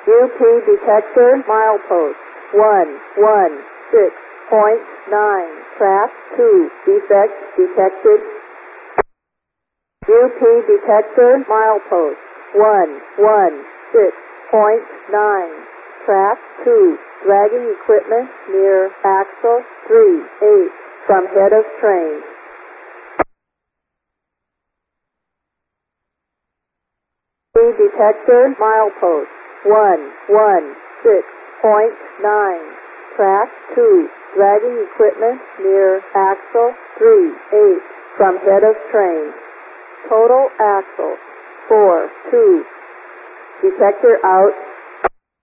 UP detector milepost 116.9. Track 2. Defect detected. UP detector milepost 116.9. Track 2. Dragging equipment near axle 3-8 from head of train. UP detector milepost 116.9. Track 2. Dragging equipment near axle 3-8 from head of train. Total axle 4-2. Detector out.